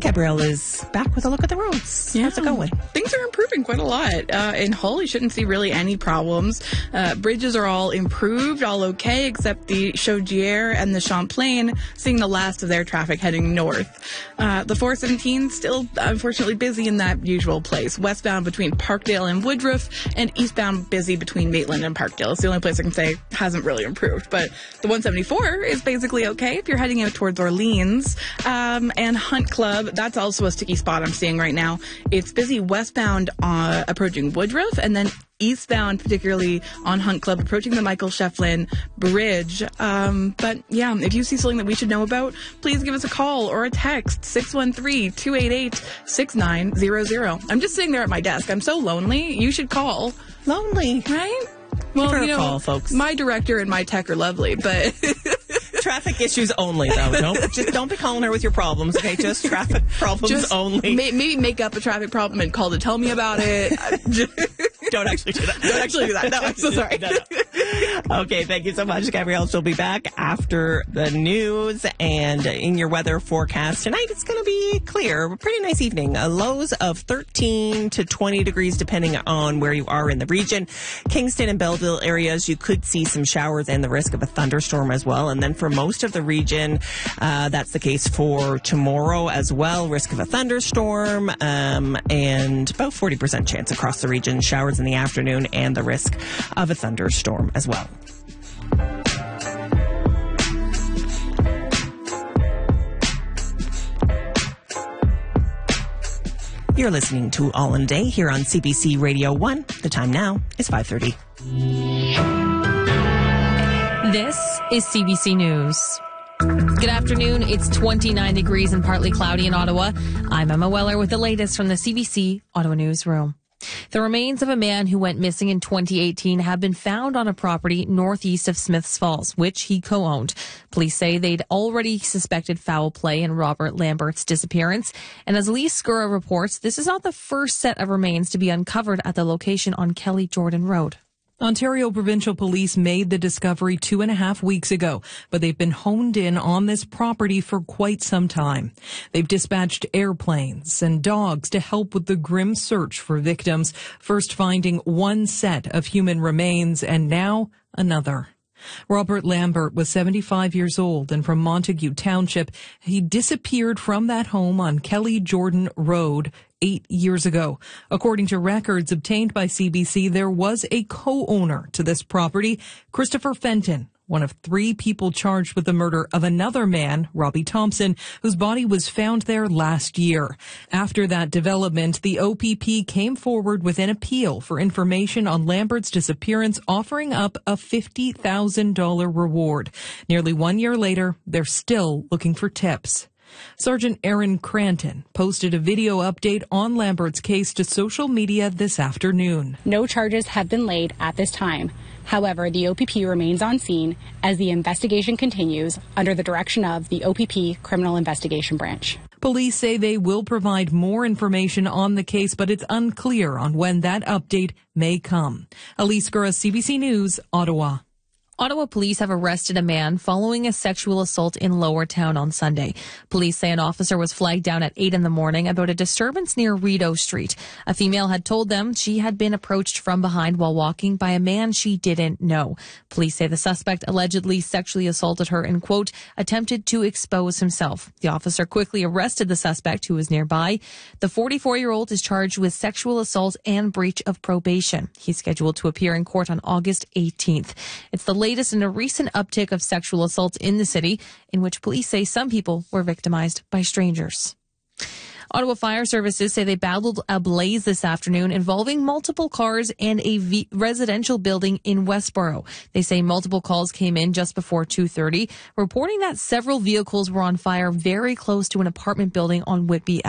Gabrielle is back with a look at the roads. Yeah. How's it going? Things are improving quite a lot. In Hull, you shouldn't see really any problems. Bridges are all improved, all okay, except the Chaudière and the Champlain, seeing the last of their traffic heading north. The 417 still, unfortunately, busy in that usual place. Westbound between Parkdale and Woodruff, and eastbound busy between Maitland and Parkdale. It's the only place I can say hasn't really improved. But the 174 is basically okay if you're heading out towards Orleans. And Hunt Club, that's also a sticky spot I'm seeing right now. It's busy westbound approaching Woodruff, and then eastbound, particularly on Hunt Club, approaching the Michael Shefflin Bridge. But yeah, if you see something that we should know about, please give us a call or a text, 613-288-6900. I'm just sitting there at my desk. I'm so lonely. You should call. Lonely. Right? Well, Give her a call, folks. My director and my tech are lovely, but... Traffic issues only, though. Don't be calling her with your problems, okay? Just traffic problems only. Maybe make up a traffic problem and call to tell me about it. Don't actually do that. Don't actually do that. No, I'm so sorry. No. Okay, thank you so much, Gabrielle. She'll be back after the news. And in your weather forecast tonight, it's going to be clear. A pretty nice evening. Lows of 13 to 20 degrees, depending on where you are in the region. Kingston and Belleville areas, you could see some showers and the risk of a thunderstorm as well. And then for most of the region, that's the case for tomorrow as well. Risk of a thunderstorm and about 40% chance across the region. Showers in the afternoon and the risk of a thunderstorm as well. You're listening to All in a Day here on CBC Radio 1. The time now is 5:30. This is CBC News. Good afternoon. It's 29 degrees and partly cloudy in Ottawa. I'm Emma Weller with the latest from the CBC Ottawa Newsroom. The remains of a man who went missing in 2018 have been found on a property northeast of Smiths Falls, which he co-owned. Police say they'd already suspected foul play in Robert Lambert's disappearance. And as Lee Skura reports, this is not the first set of remains to be uncovered at the location on Kelly Jordan Road. Ontario Provincial Police made the discovery 2.5 weeks ago, but they've been honed in on this property for quite some time. They've dispatched airplanes and dogs to help with the grim search for victims, first finding one set of human remains and now another. Robert Lambert was 75 years old and from Montague Township. He disappeared from that home on Kelly Jordan Road 8 years ago. According to records obtained by CBC, there was a co-owner to this property, Christopher Fenton, one of 3 people charged with the murder of another man, Robbie Thompson, whose body was found there last year. After that development, the OPP came forward with an appeal for information on Lambert's disappearance, offering up a $50,000 reward. Nearly 1 year later, they're still looking for tips. Sergeant Aaron Cranton posted a video update on Lambert's case to social media this afternoon. No charges have been laid at this time. However, the OPP remains on scene as the investigation continues under the direction of the OPP Criminal Investigation Branch. Police say they will provide more information on the case, but it's unclear on when that update may come. Elise Gura, CBC News, Ottawa. Ottawa police have arrested a man following a sexual assault in Lower Town on Sunday. Police say an officer was flagged down at 8 a.m. about a disturbance near Rideau Street. A female had told them she had been approached from behind while walking by a man she didn't know. Police say the suspect allegedly sexually assaulted her and, quote, attempted to expose himself. The officer quickly arrested the suspect, who was nearby. The 44-year-old is charged with sexual assault and breach of probation. He's scheduled to appear in court on August 18th. It's the latest in a recent uptick of sexual assaults in the city, in which police say some people were victimized by strangers. Ottawa Fire Services say they battled a blaze this afternoon involving multiple cars and a residential building in Westboro. They say multiple calls came in just before 2:30, reporting that several vehicles were on fire very close to an apartment building on Whitby